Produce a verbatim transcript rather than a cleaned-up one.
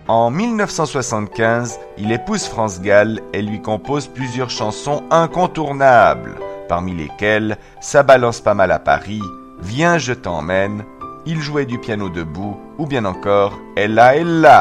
En mille neuf cent soixante-quinze, il épouse France Gall et lui compose plusieurs chansons incontournables, parmi lesquelles « Ça balance pas mal à Paris »,« Viens, je t'emmène », « Il jouait du piano debout » ou bien encore « Ella, Ella ».